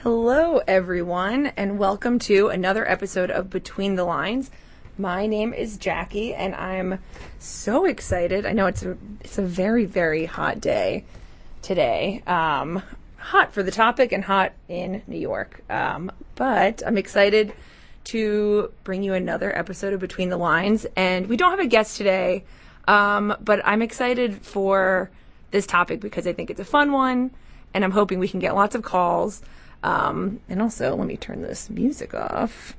Hello, everyone, and welcome to another episode of Between the Lines. My name is Jackie, and I'm so excited. I know it's a very, very hot day today. Hot for the topic and hot in New York. But I'm excited to bring you another episode of Between the Lines. And we don't have a guest today, but I'm excited for this topic because I think it's a fun one, and I'm hoping we can get lots of calls. And also, let me turn this music off.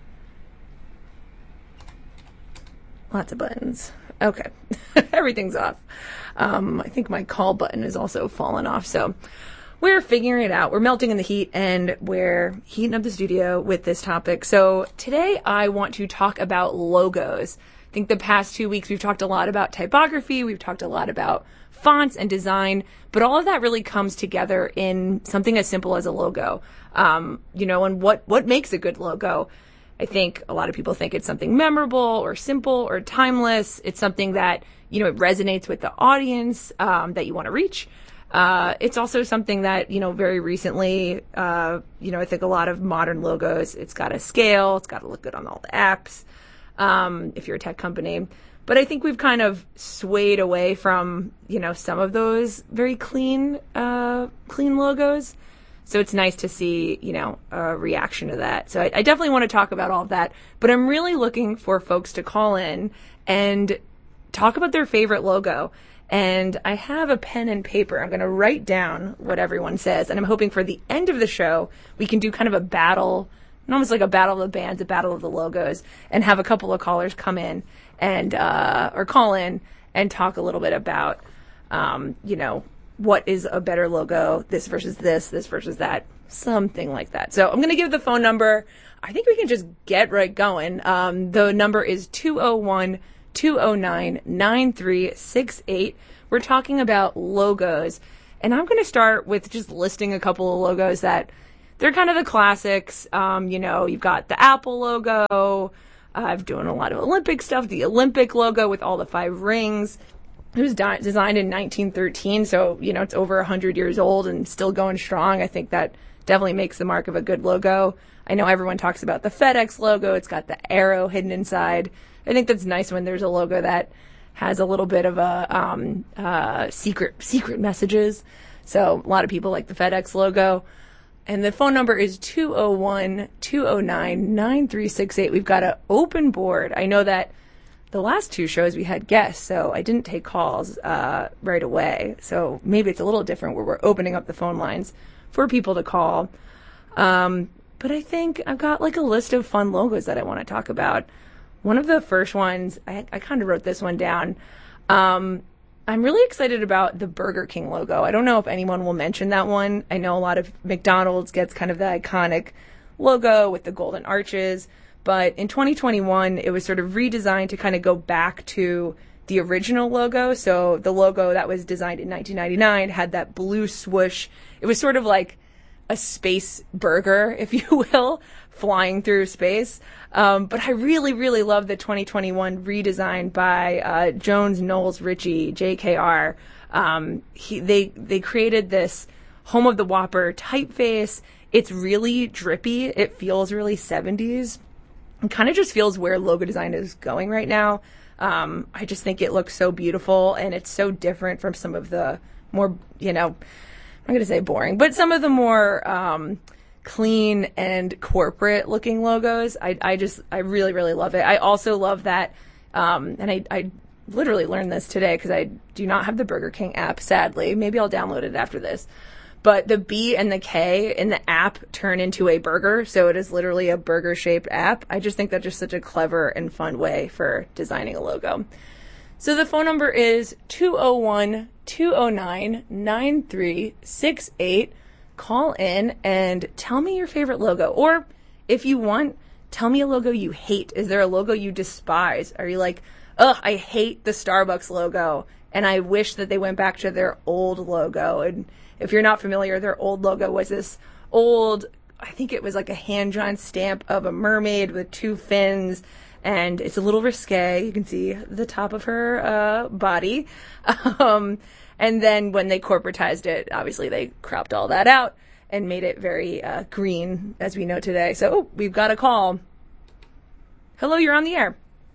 Lots of buttons. Okay. Everything's off. I think my call button is also fallen off. So we're figuring it out. We're melting in the heat and we're heating up the studio with this topic. So today I want to talk about logos. I think the past 2 weeks we've talked a lot about typography. We've talked a lot about fonts and design, but all of that really comes together in something as simple as a logo. And what makes a good logo? I think a lot of people think it's something memorable or simple or timeless. It's something that, it resonates with the audience, that you want to reach. It's also something that, very recently, I think a lot of modern logos, it's got to scale, it's got to look good on all the apps, if you're a tech company. But I think we've kind of swayed away from, some of those very clean logos. So it's nice to see, a reaction to that. So I definitely want to talk about all of that. But I'm really looking for folks to call in and talk about their favorite logo. And I have a pen and paper. I'm going to write down what everyone says. And I'm hoping for the end of the show, we can do kind of a battle, almost like a battle of the bands, a battle of the logos, and have a couple of callers come in and or call in and talk a little bit about, what is a better logo, this versus this versus that, something like that. So I'm going to give the phone number. I think we can just get right going. The number is 201-209-9368. We're talking about logos, and I'm going to start with just listing a couple of logos that they're kind of the classics. You've got the Apple logo. I've doing a lot of Olympic stuff. The Olympic logo with all the 5 rings. It was designed in 1913, so, it's over 100 years old and still going strong. I think that definitely makes the mark of a good logo. I know everyone talks about the FedEx logo. It's got the arrow hidden inside. I think that's nice when there's a logo that has a little bit of a secret messages. So a lot of people like the FedEx logo. And the phone number is 201-209-9368. We've got an open board. I know that the last 2 shows we had guests, so I didn't take calls right away. So maybe it's a little different where we're opening up the phone lines for people to call. But I think I've got like a list of fun logos that I want to talk about. One of the first ones, I kind of wrote this one down. I'm really excited about the Burger King logo. I don't know if anyone will mention that one. I know a lot of McDonald's gets kind of the iconic logo with the golden arches. But in 2021, it was sort of redesigned to kind of go back to the original logo. So the logo that was designed in 1999 had that blue swoosh. It was sort of like a space burger, if you will, flying through space. But I really, really love the 2021 redesign by Jones, Knowles, Ritchie, JKR. They created this Home of the Whopper typeface. It's really drippy. It feels really 70s. It kind of just feels where logo design is going right now. I just think it looks so beautiful, and it's so different from some of the more, I'm going to say boring, but some of the more clean and corporate looking logos. I really, really love it. I also love that, and I literally learned this today because I do not have the Burger King app, sadly. Maybe I'll download it after this. But the B and the K in the app turn into a burger, so it is literally a burger-shaped app. I just think that's just such a clever and fun way for designing a logo. So the phone number is 201-209-9368. Call in and tell me your favorite logo. Or if you want, tell me a logo you hate. Is there a logo you despise? Are you like, I hate the Starbucks logo, and I wish that they went back to their old logo? And if you're not familiar, their old logo was this old, I think it was like a hand-drawn stamp of a mermaid with 2 fins, and it's a little risque. You can see the top of her body. And then when they corporatized it, obviously they cropped all that out, and made it very green as we know today. So we've got a call. Hello, you're on the air.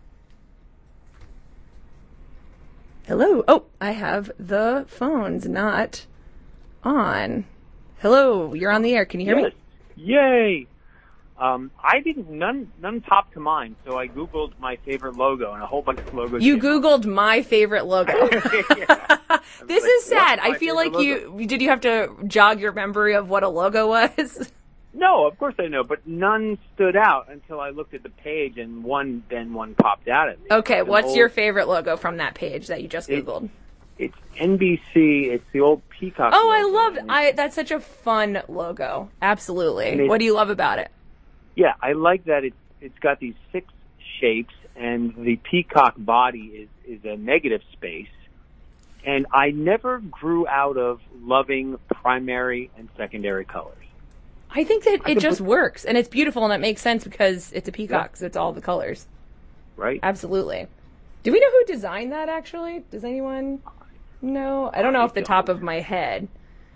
Hello. Oh, I have the phones not on. Hello, you're on the air. Can you hear me? Yay! I didn't. None popped to mind, so I googled my favorite logo, and a whole bunch of logos. You googled my favorite logo. This is sad. I feel like did you have to jog your memory of what a logo was? No, of course I know, but none stood out until I looked at the page, and one popped out at me. Okay, what's your favorite logo from that page that you just googled? It's NBC. It's the old peacock. Oh, logo. I love. That's such a fun logo. Absolutely. What do you love about it? Yeah, I like that it's got these 6 shapes, and the peacock body is a negative space. And I never grew out of loving primary and secondary colors. I think that it just works, and it's beautiful, and it makes sense because it's a peacock, so it's all the colors. Right. Absolutely. Do we know who designed that, actually? Does anyone know? I don't know off the top of my head.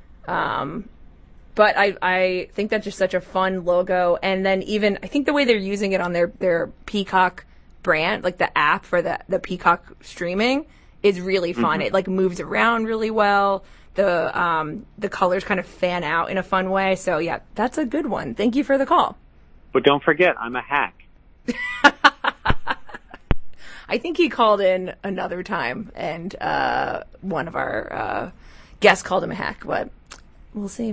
But I think that's just such a fun logo. And then even, I think the way they're using it on their Peacock brand, like the app for the Peacock streaming, is really fun. Mm-hmm. It moves around really well. The colors kind of fan out in a fun way. So yeah, that's a good one. Thank you for the call. But don't forget, I'm a hack. I think he called in another time, and one of our guests called him a hack, but we'll see.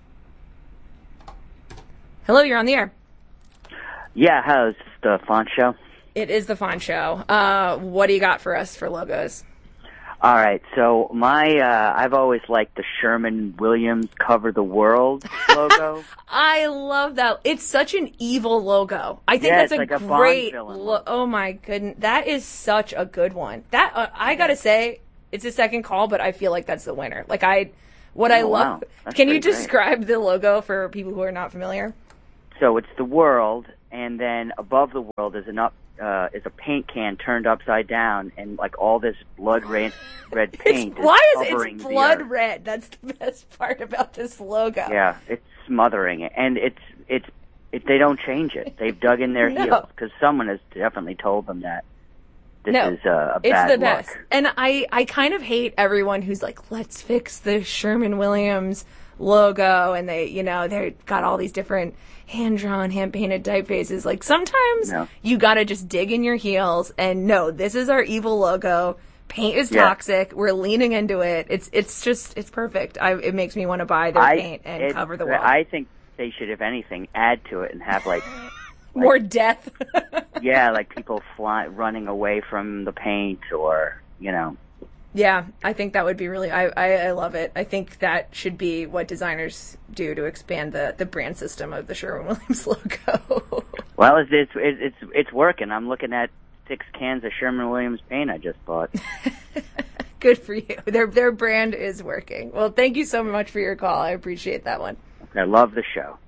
Hello, you're on the air. Yeah, how's the Font Show? It is the Font Show. What do you got for us for logos? All right, so I've always liked the Sherwin-Williams Cover the World logo. I love that. It's such an evil logo. I think that's like a great logo. Oh my goodness, that is such a good one. That I gotta say, it's a second call, but I feel like that's the winner. I love. Wow. Can you describe the logo for people who are not familiar? So it's the world, and then above the world is is a paint can turned upside down, and all this blood red paint. It's blood red? That's the best part about this logo. Yeah, it's smothering it, and they don't change it. They've dug in their heels because someone has definitely told them that this is a bad it's the look. best. And I kind of hate everyone who's like, let's fix the Sherwin-Williams logo, and they've got all these different hand-drawn, hand-painted typefaces. Sometimes you gotta just dig in your heels and no, this is our evil logo. Paint is toxic. We're leaning into it. It's perfect. It makes me want to buy their paint and cover the wall. I think they should, if anything, add to it and have more death. Yeah, people running away from the paint, or Yeah, I think that would be really. I love it. I think that should be what designers do to expand the brand system of the Sherwin-Williams logo. Well, it's working. I'm looking at 6 cans of Sherwin-Williams paint I just bought. Good for you. Their brand is working. Well, thank you so much for your call. I appreciate that one. I love the show.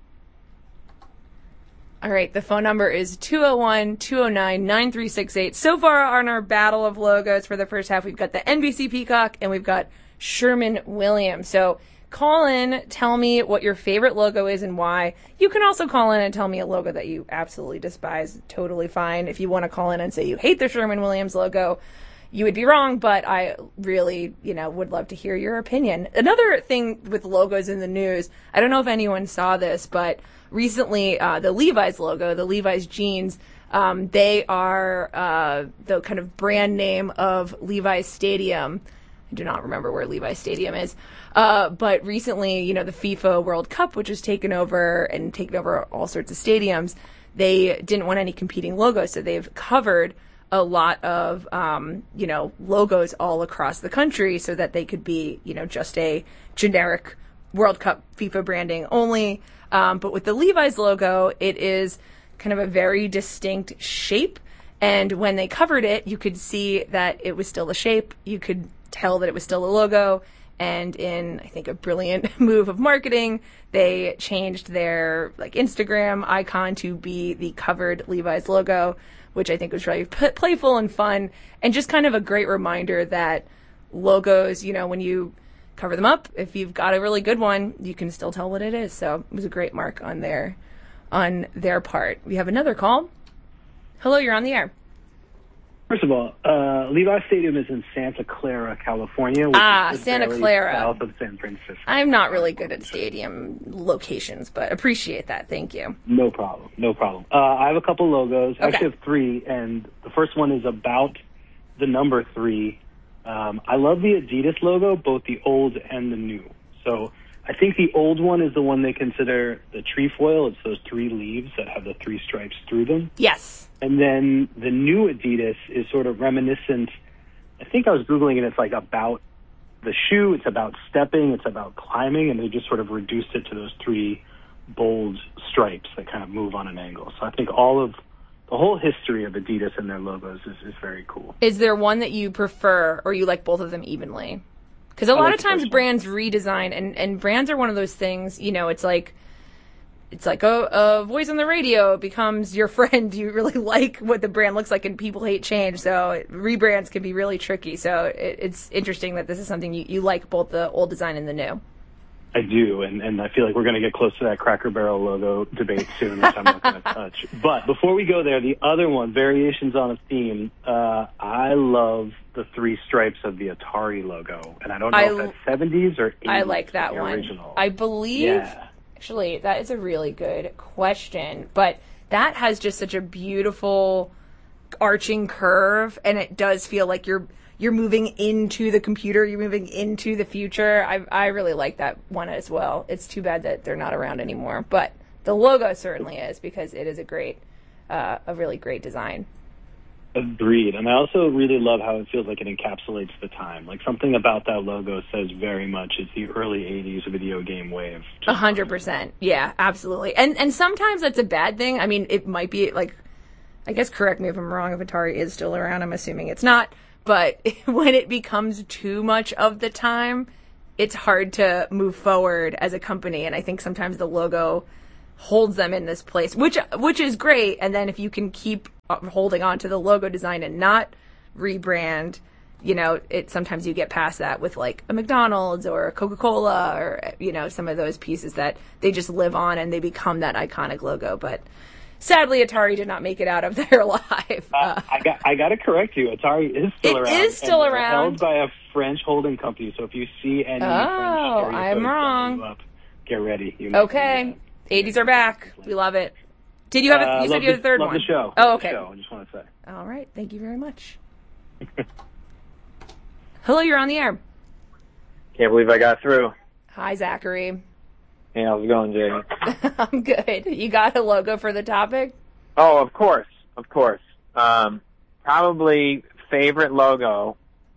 All right, the phone number is 201-209-9368. So far on our battle of logos for the first half, we've got the NBC Peacock and we've got Sherwin-Williams. So call in, tell me what your favorite logo is and why. You can also call in and tell me a logo that you absolutely despise. Totally fine. If you want to call in and say you hate the Sherwin-Williams logo, you would be wrong, but I really, would love to hear your opinion. Another thing with logos in the news, I don't know if anyone saw this, but recently, the Levi's logo, the Levi's jeans, they are the kind of brand name of Levi's Stadium. I do not remember where Levi's Stadium is. But recently, the FIFA World Cup, which has taken over all sorts of stadiums, they didn't want any competing logos, so they've covered a lot of, logos all across the country so that they could be, just a generic World Cup FIFA branding only. But with the Levi's logo, it is kind of a very distinct shape. And when they covered it, you could see that it was still a shape. You could tell that it was still a logo. And in, I think, a brilliant move of marketing, they changed their Instagram icon to be the covered Levi's logo, which I think was really playful and fun, and just kind of a great reminder that logos, when you cover them up. If you've got a really good one, you can still tell what it is. So it was a great mark on their part. We have another call. Hello, you're on the air. First of all, Levi Stadium is in Santa Clara, California. Which is Santa Clara. South of San Francisco. I'm not really good at stadium locations, but appreciate that. Thank you. No problem. I have a couple logos. I actually have three, and the first one is about the number 3. I love the Adidas logo, both the old and the new. So I think the old one is the one they consider the trefoil. It's those 3 leaves that have the 3 stripes through them. Yes. And then the new Adidas is sort of reminiscent. I think I was Googling it. It's like about the shoe. It's about stepping. It's about climbing. And they just sort of reduced it to those 3 bold stripes that kind of move on an angle. So I think all of the whole history of Adidas and their logos is very cool. Is there one that you prefer, or you like both of them evenly? Because a lot of times brands redesign, and brands are one of those things, it's like a voice on the radio becomes your friend. You really like what the brand looks like, and people hate change. So rebrands can be really tricky. So it's interesting that this is something you like, both the old design and the new. I do, and I feel like we're going to get close to that Cracker Barrel logo debate soon, which I'm not going to touch. But before we go there, the other one, variations on a theme, I love the 3 stripes of the Atari logo. And I don't know if that's 70s or 80s. I like that one. Original. I believe, actually, that is a really good question. But that has just such a beautiful arching curve, and it does feel like you're moving into the computer, you're moving into the future. I really like that one as well. It's too bad that they're not around anymore, but the logo certainly is, because it is a really great design. Agreed. And I also really love how it feels like it encapsulates the time. Like, something about that logo says very much it's the early 80s video game wave. 100%. Yeah, absolutely. And sometimes that's a bad thing. I mean, it might be, like, I guess correct me if I'm wrong, if Atari is still around. I'm assuming it's not. But when it becomes too much of the time, it's hard to move forward as a company. And I think sometimes the logo holds them in this place, which is great. And then if you can keep holding on to the logo design and not rebrand, sometimes you get past that with like a McDonald's or a Coca-Cola or, some of those pieces that they just live on and they become that iconic logo. But sadly, Atari did not make it out of there alive. I got to correct you. Atari is still around. It is still around. Held by a French holding company. So if you see any French I'm wrong. Get ready. Okay. 80s are back. We love it. Did you have you said you had a third love one? The show. Oh, okay. I just want to say. All right. Thank you very much. Hello, you're on the air. Can't believe I got through. Hi, Zachary. Hey, how's it going, Jamie? I'm good. You got a logo for the topic? Oh, of course. Probably favorite logo,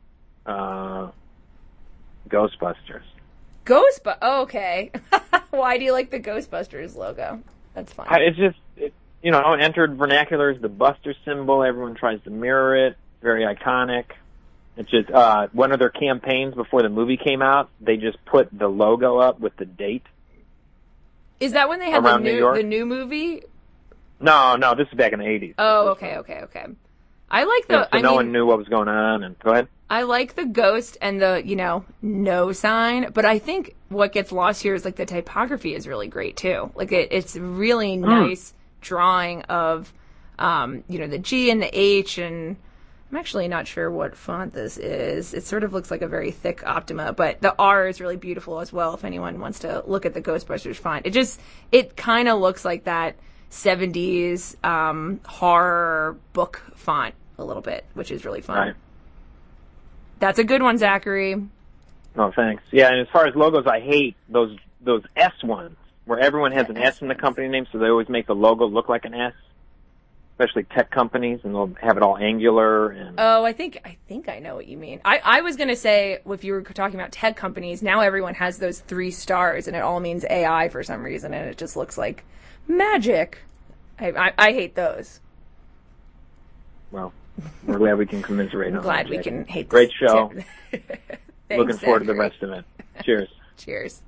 Ghostbusters. Oh, okay. Why do you like the Ghostbusters logo? That's fine. It's just, entered vernacular as the Buster symbol. Everyone tries to mirror it. Very iconic. It's just, one of their campaigns before the movie came out, they just put the logo up with the date. Is that when they had the new movie? No, this is back in the 80s. Oh, okay. I like the... no one knew what was going on, and go ahead. I like the ghost and the, no sign, but I think what gets lost here is, like, the typography is really great, too. Like, it's really nice drawing of, the G and the H, and I'm actually not sure what font this is. It sort of looks like a very thick Optima, but the R is really beautiful as well if anyone wants to look at the Ghostbusters font. It kind of looks like that 70s horror book font a little bit, which is really fun. Right. That's a good one, Zachary. Oh, thanks. Yeah, and as far as logos, I hate those S ones where everyone has an S in the company name, so they always make the logo look like an S. Especially tech companies, and they'll have it all angular. And oh, I think I know what you mean. I was going to say, if you were talking about tech companies, now everyone has those 3 stars, and it all means AI for some reason, and it just looks like magic. I hate those. Well, we're glad we can commiserate. I'm glad we can hate this. Great show. Thanks, looking forward to the Zachary. rest of it. Cheers. Cheers.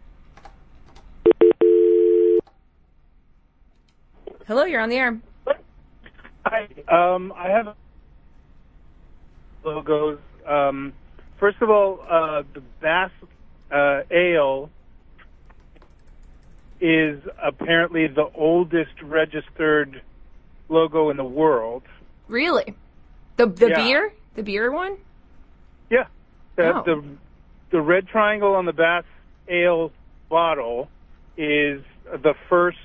Hello, you're on the air. Hi. I have logos. First of all, the Bass ale is apparently the oldest registered logo in the world. Really? The beer? The beer one? Yeah. Oh. The red triangle on the Bass Ale bottle is the first,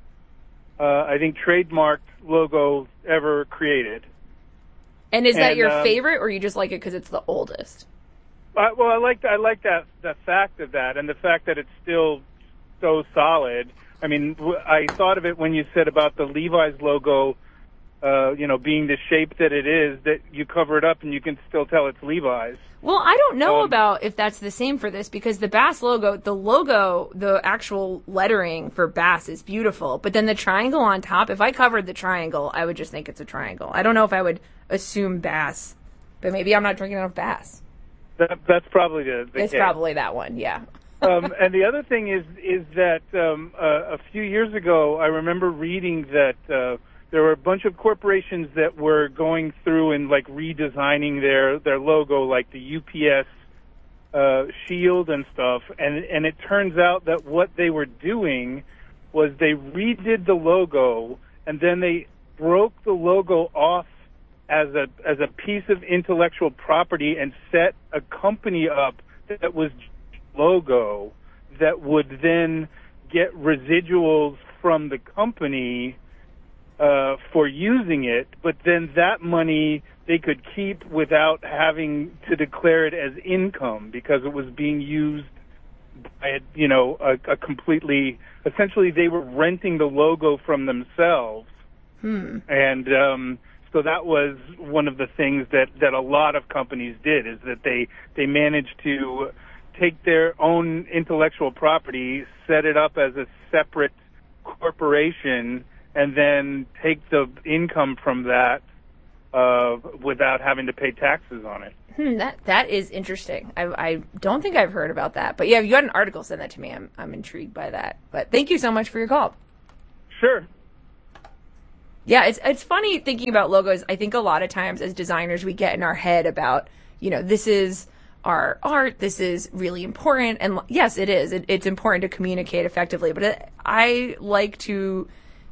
I think, trademarked logo ever created. And is that your favorite, or you just like it because it's the oldest? Well, I like that the fact of that, and the fact that it's still so solid. I mean, I thought of it when you said about the Levi's logo, being the shape that it is, that you cover it up and you can still tell it's Levi's. Well, I don't know about if that's the same for this, because the Bass logo, the actual lettering for Bass is beautiful, but then the triangle on top, if I covered the triangle, I would just think it's a triangle. I don't know if I would assume Bass, but maybe I'm not drinking enough Bass. That's probably the It's case. probably that one, yeah. And the other thing is that a few years ago, I remember reading that there were a bunch of corporations that were going through and like redesigning their logo, like the UPS shield and stuff. And it turns out that what they were doing was they redid the logo, and then they broke the logo off as a piece of intellectual property and set a company up that was logo that would then get residuals from the company for using it, but then that money they could keep without having to declare it as income because it was being used by a completely, essentially they were renting the logo from themselves. And so that was one of the things that a lot of companies did, is that they managed to take their own intellectual property, set it up as a separate corporation, and then take the income from that without having to pay taxes on it. That is interesting. I don't think I've heard about that. But yeah, if you got an article, send that to me. I'm intrigued by that. But thank you so much for your call. Sure. Yeah, it's funny thinking about logos. I think a lot of times as designers we get in our head about, this is our art, this is really important. And yes, it is. It's important to communicate effectively. But I like to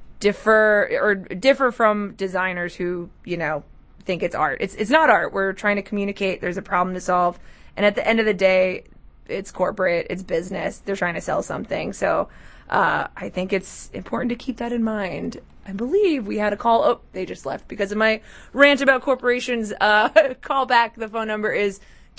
differ from designers who, think it's art. It's not art. We're trying to communicate. There's a problem to solve. And at the end of the day, it's corporate, it's business. They're trying to sell something. So I think it's important to keep that in mind. I believe we had a call. Oh, they just left because of my rant about corporations. Call back. The phone number is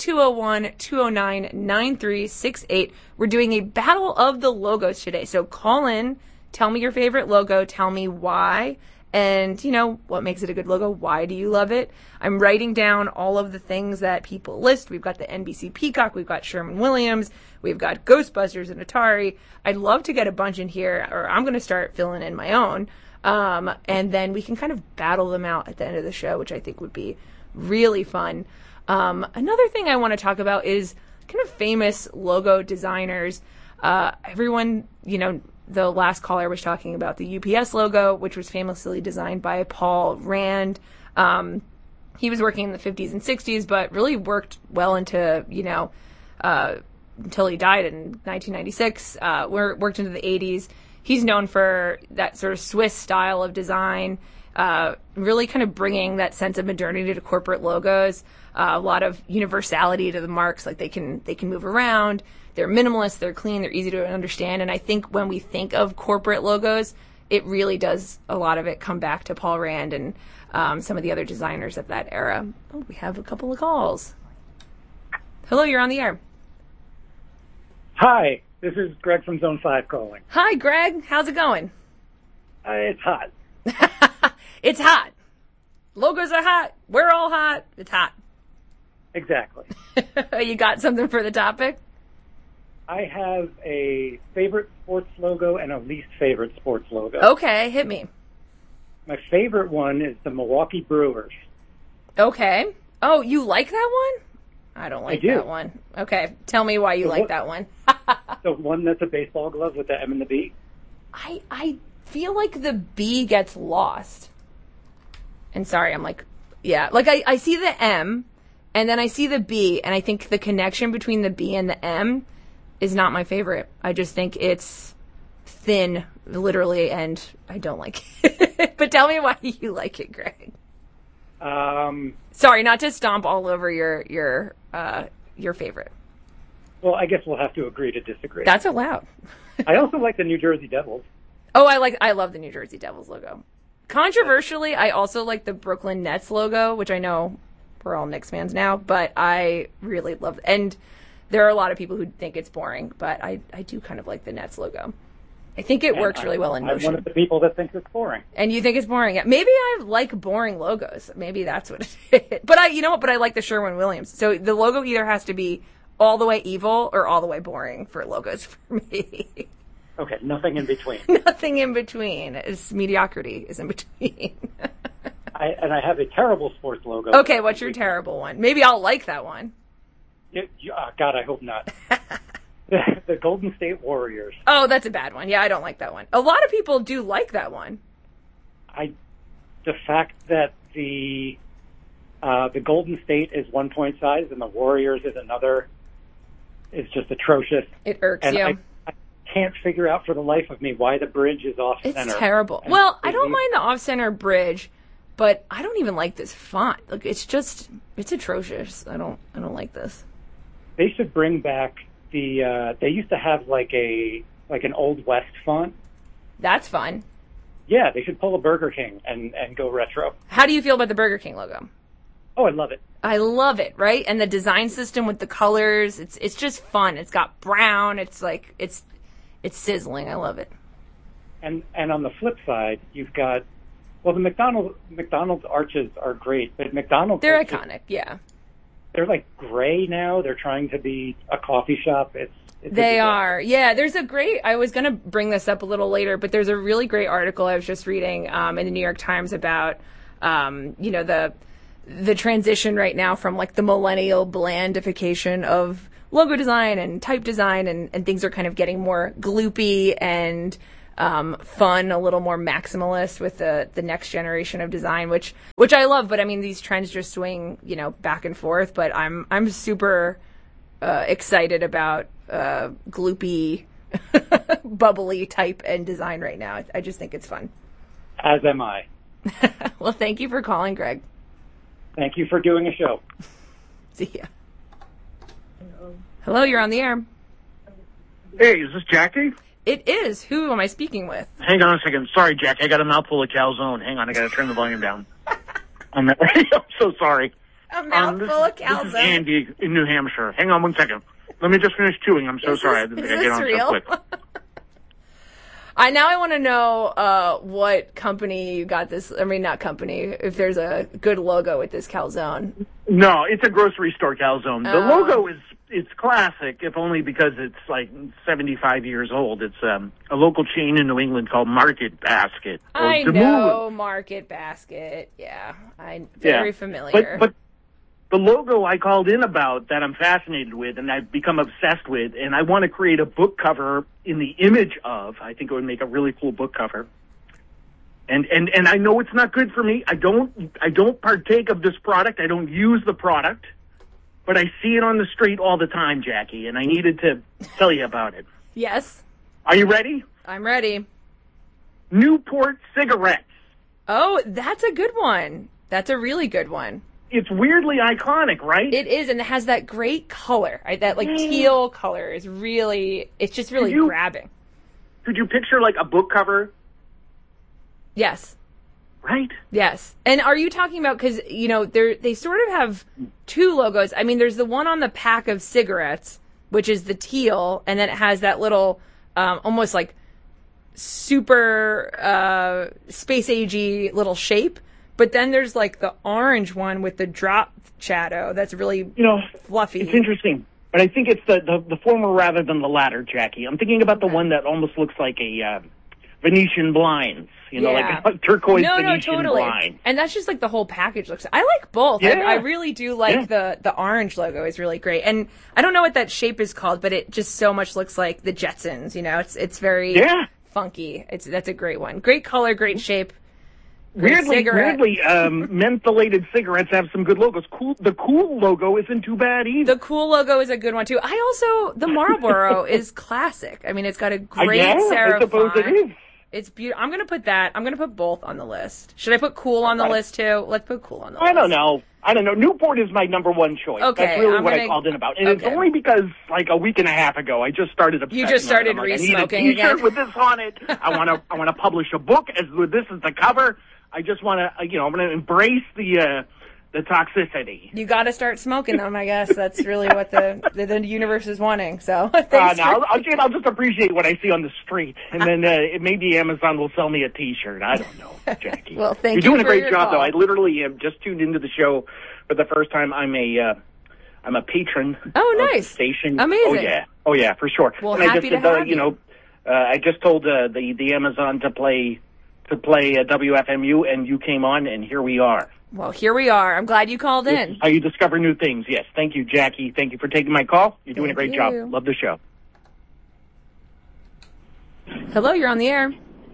201-209-9368. We're doing a battle of the logos today. So call in, tell me your favorite logo, tell me why, and what makes it a good logo. Why do you love it? I'm writing down all of the things that people list. We've got the NBC Peacock, we've got Sherwin-Williams, we've got Ghostbusters and Atari. I'd love to get a bunch in here, or I'm going to start filling in my own. And then we can kind of battle them out at the end of the show, which I think would be really fun. Another thing I want to talk about is kind of famous logo designers. Everyone, the last caller was talking about the UPS logo, which was famously designed by Paul Rand. He was working in the 50s and 60s, but really worked well into, until he died in 1996, worked into the 80s. He's known for that sort of Swiss style of design, really kind of bringing that sense of modernity to corporate logos, a lot of universality to the marks, like they can move around, they're minimalist, they're clean, they're easy to understand, and I think when we think of corporate logos, it really does, a lot of it come back to Paul Rand and some of the other designers of that era. Oh, we have a couple of calls. Hello, you're on the air. Hi. This is Greg from Zone 5 calling. Hi, Greg. How's it going? It's hot. It's hot. Logos are hot. We're all hot. It's hot. Exactly. You got something for the topic? I have a favorite sports logo and a least favorite sports logo. Okay, hit me. My favorite one is the Milwaukee Brewers. Okay. Oh, you like that one? I don't like I do. that one. Okay, tell me why you like that one. The one that's a baseball glove with the M and the B? I feel like the B gets lost. And sorry, I'm like, yeah. Like, I see the M, and then I see the B, and I think the connection between the B and the M is not my favorite. I just think it's thin, literally, and I don't like it. But tell me why you like it, Greg. Sorry, not to stomp all over your favorite. Well, I guess we'll have to agree to disagree. That's allowed. I also like the New Jersey Devils. Oh, I love the New Jersey Devils logo. Controversially, I also like the Brooklyn Nets logo, which I know we're all Knicks fans now, but I really love it. And there are a lot of people who think it's boring, but I do kind of like the Nets logo. I think it works really well in motion. I'm one of the people that thinks it's boring. And you think it's boring. Maybe I like boring logos. Maybe that's what it is. But you know what? But I like the Sherwin-Williams. So the logo either has to be all the way evil or all the way boring for logos for me. Okay, nothing in between. Nothing in between. Mediocrity is in between. I have a terrible sports logo. Okay, what's your terrible one? Maybe I'll like that one. God, I hope not. The Golden State Warriors. Oh, that's a bad one. Yeah, I don't like that one. A lot of people do like that one. The fact that the Golden State is 1 point size and the Warriors is another is just atrocious. It irks and you. I can't figure out for the life of me why the bridge is off center. It's terrible. Well, I don't mind the off center bridge, but I don't even like this font. Look, it's atrocious. I don't like this. They should bring back they used to have like an Old West font. That's fun. Yeah, they should pull a Burger King and go retro. How do you feel about the Burger King logo? Oh, I love it. I love it, right? And the design system with the colors, it's just fun. It's got brown. It's like it's sizzling. I love it. And on the flip side, you've got the McDonald's arches are great, but McDonald's they're iconic. Yeah. They're like gray now. They're trying to be a coffee shop. They are. Yeah, I was going to bring this up a little later, but there's a really great article I was just reading in the New York Times about, the transition right now from like the millennial blandification of logo design and type design and things are kind of getting more gloopy and fun, a little more maximalist with the next generation of design, which I love. But I mean, these trends just swing, back and forth. But I'm super excited about gloopy, bubbly type and design right now. I just think it's fun. As am I. Well, thank you for calling, Greg. Thank you for doing a show. See ya. Hello, you're on the air. Hey, is this Jackie? It is. Who am I speaking with? Hang on a second. Sorry, Jackie. I got a mouthful of calzone. Hang on. I got to turn the volume down. I'm so sorry. A mouthful of calzone. This is Andy in New Hampshire. Hang on 1 second. Let me just finish chewing. I'm so sorry. I didn't think I'd get on real? so quick. Now I want to know what company you got this. I mean, not company. If there's a good logo with this calzone. No, it's a grocery store calzone. The logo it's classic, if only because it's like 75 years old. It's a local chain in New England called Market Basket. I know Market Basket. Yeah, I'm very familiar. But the logo I called in about that I'm fascinated with and I've become obsessed with, and I want to create a book cover in the image of. I think it would make a really cool book cover. And I know it's not good for me. I don't partake of this product. I don't use the product. But I see it on the street all the time, Jackie, and I needed to tell you about it. Yes. Are you ready? I'm ready. Newport cigarettes. Oh, that's a good one. That's a really good one. It's weirdly iconic, right? It is, and it has that great color. Right? That teal color is really, it's just really grabbing. Could you picture like a book cover? Yes. Right? Yes. And are you talking about, because, they sort of have two logos. I mean, there's the one on the pack of cigarettes, which is the teal, and then it has that little, almost like super space-agey little shape. But then there's like the orange one with the drop shadow that's really fluffy. It's interesting. But I think it's the former rather than the latter, Jackie. I'm thinking about the one that almost looks like a Venetian blinds. Like a turquoise Venetian blind. And that's just like the whole package looks. I like both. Yeah. I really do like the orange logo is really great. And I don't know what that shape is called, but it just so much looks like the Jetsons. It's very funky. That's a great one. Great color, great shape. weirdly, mentholated cigarettes have some good logos. The Cool logo isn't too bad either. The Cool logo is a good one too. The Marlboro is classic. I mean, it's got a great serif I suppose font. it is. It's beautiful. I'm gonna put both on the list. Should I put Cool on the list too? Let's put Cool on the list. I don't know. Newport is my number one choice. Okay, that's really what I called in about. And it's only because, like, a week and a half ago, I just started obsessing. You just started re-smoking again? I need a T-shirt with this on it. I want to publish a book with this as the cover. I just want to, I'm going to embrace the toxicity. You got to start smoking them, I guess. That's really what the universe is wanting. So I'll just appreciate what I see on the street, and then maybe Amazon will sell me a T-shirt. I don't know, Jackie. Well, thank You're you doing a great job, call. though. I literally have just tuned into the show for the first time. I'm a patron. Oh, nice. Of the station. Amazing. Oh yeah, for sure. Well, and happy to have you. I just told the Amazon to play WFMU, and you came on, and here we are. Well, here we are. I'm glad you called in. This is how you discover new things. Yes. Thank you, Jackie. Thank you for taking my call. You're doing a great job. Love the show. Hello, you're on the air.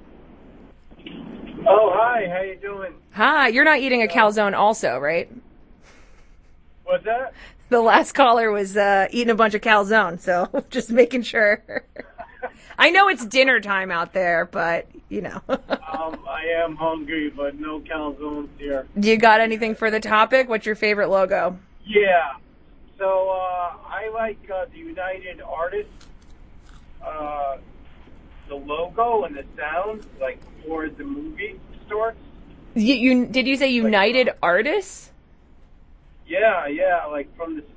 Oh, hi. How you doing? Hi. You're not eating a calzone also, right? What's that? The last caller was eating a bunch of calzone, so just making sure. I know it's dinner time out there, but, I am hungry, but no calzones here. Do you got anything for the topic? What's your favorite logo? Yeah. So, I like the United Artists, the logo and the sound, like, for the movie stores. Did you say United Artists? Yeah, like from the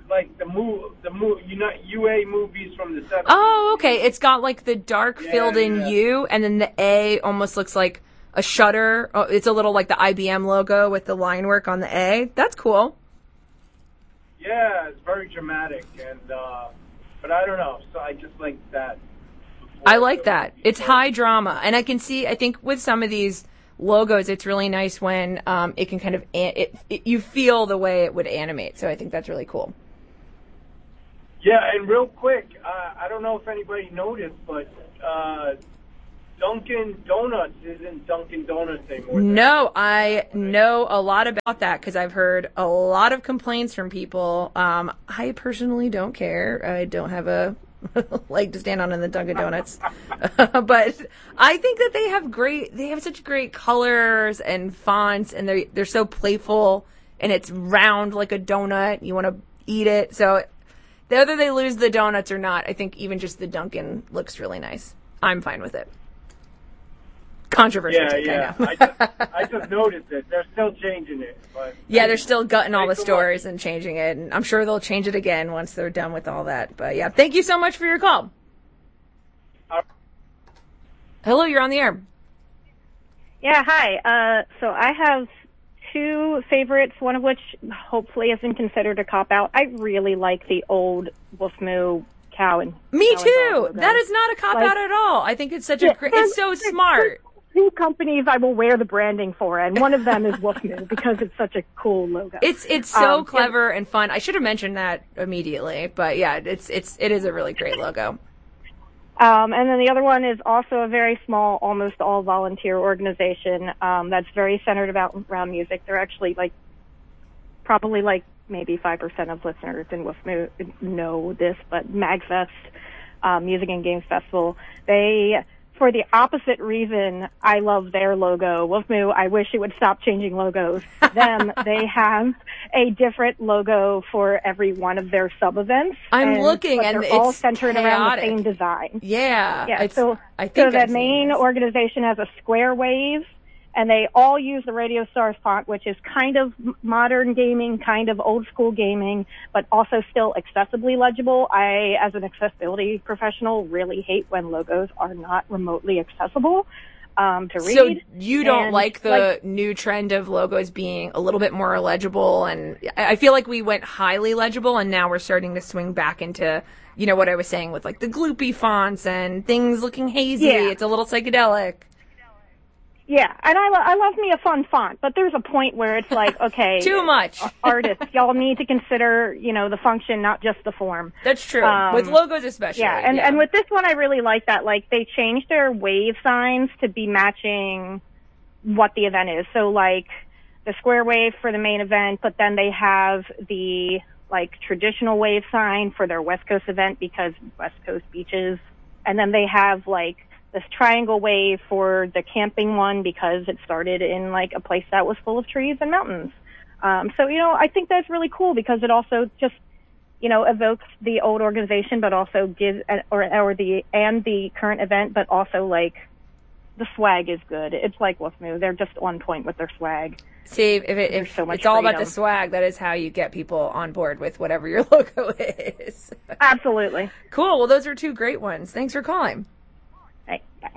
UA movies from the 70s. Oh, okay. It's got like the dark filled in U, and then the A almost looks like a shutter. Oh, it's a little like the IBM logo with the line work on the A. That's cool. Yeah, it's very dramatic, and but I don't know. So I just like that. I like that. It's high drama, and I think with some of these logos, it's really nice when it can kind of you feel the way it would animate. So I think that's really cool. Yeah, and real quick, I don't know if anybody noticed, but Dunkin' Donuts isn't Dunkin' Donuts anymore. No, I know a lot about that because I've heard a lot of complaints from people. I personally don't care. I don't have a leg to stand on in the Dunkin' Donuts. But I think that they have such great colors and fonts, and they're so playful, and it's round like a donut. You want to eat it. So whether they lose the donuts or not, I think even just the Dunkin' looks really nice. I'm fine with it. Controversial. Yeah. I just noticed it. They're still changing it. But yeah, they're still gutting all the stores and changing it, and I'm sure they'll change it again once they're done with all that. But yeah, thank you so much for your call. Hello, you're on the air. Yeah, hi. So I have two favorites, one of which hopefully isn't considered a cop-out. I really like the old Wolf Moo cow and Me too. That is not a cop-out at all. I think it's such it's so smart. Two companies I will wear the branding for, and one of them is Wolf Moo because it's such a cool logo. It's so clever and fun. I should have mentioned that immediately, but yeah, it is a really great logo. And then the other one is also a very small, almost all volunteer organization that's very centered around music. They're actually probably maybe 5% of listeners in Wolf Moo know this, but MagFest, Music and Games Festival, for the opposite reason, I love their logo. Wolf Moo, I wish it would stop changing logos. They have a different logo for every one of their sub-events. I'm looking, but and they're all it's centered chaotic. around the same design. Yeah. So the main organization has a square wave, and they all use the Radio Stars font, which is kind of modern gaming, kind of old school gaming, but also still accessibly legible. I, as an accessibility professional, really hate when logos are not remotely accessible to read. So you don't like the new trend of logos being a little bit more illegible, and I feel like we went highly legible, and now we're starting to swing back into, what I was saying with the gloopy fonts and things looking hazy. Yeah. It's a little psychedelic. Yeah, and I love me a fun font, but there's a point where it's okay. Too much. Artists, y'all need to consider, the function, not just the form. That's true. With logos especially. Yeah, and with this one I really like that. They changed their wave signs to be matching what the event is. So like the square wave for the main event, but then they have the like traditional wave sign for their West Coast event because West Coast beaches. And then they have like this triangle wave for the camping one because it started in like a place that was full of trees and mountains. So, I think that's really cool because it also just, evokes the old organization, but also gives, the current event, but also like the swag is good. It's like WFMU. They're just on point with their swag. See, if so much it's all about freedom. the swag, that is how you get people on board with whatever your logo is. Absolutely. Cool. Well, those are two great ones. Thanks for calling. Right. Bye.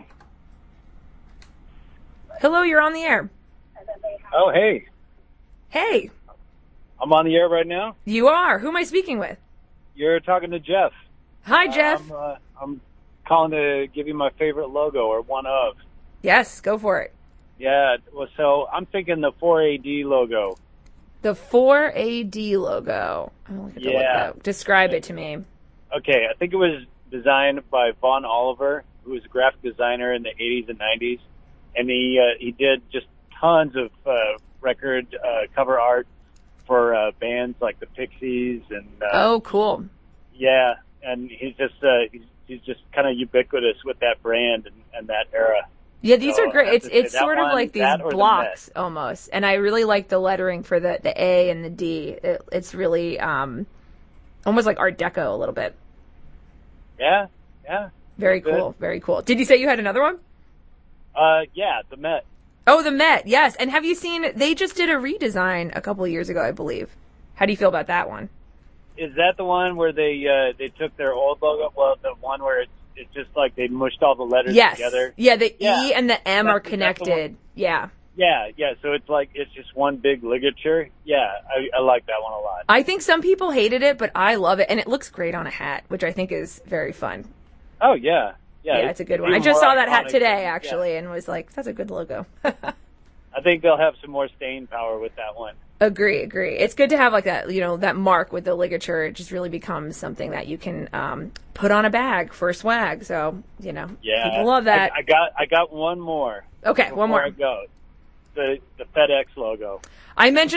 Hello, you're on the air. Oh, hey. Hey. I'm on the air right now. You are. Who am I speaking with? You're talking to Jeff. Hi, Jeff. I'm calling to give you my favorite logo, or one of. Yes, go for it. Yeah, well, so I'm thinking the 4AD logo. The 4AD logo. I'll look at the logo. Describe it to me. Okay, I think it was designed by Vaughn Oliver, who was a graphic designer in the 80s and 90s. And he did just tons of record cover art for bands like the Pixies and oh, cool. Yeah, and he's just kind of ubiquitous with that brand and that era. Yeah, these are great. It's sort of like these or blocks almost, and I really like the lettering for the A and the D. It's really almost like Art Deco a little bit. Yeah. Very cool. Very cool. Did you say you had another one? Yeah, the Met. Oh, the Met, yes. And have you seen, they just did a redesign a couple of years ago, I believe. How do you feel about that one? Is that the one where they took their old logo? Well, the one where it's just like they mushed all the letters together? Yeah, the E and the M are connected. Yeah. Yeah, so it's just one big ligature. Yeah, I like that one a lot. I think some people hated it, but I love it. And it looks great on a hat, which I think is very fun. Oh, yeah. Yeah, it's a good one. I just saw that hat today, actually, and was like, that's a good logo. I think they'll have some more staying power with that one. Agree. It's good to have like that, that mark with the ligature. It just really becomes something that you can put on a bag for swag. So, people love that. I got one more. Okay, one more. Before I go. The FedEx logo. I mentioned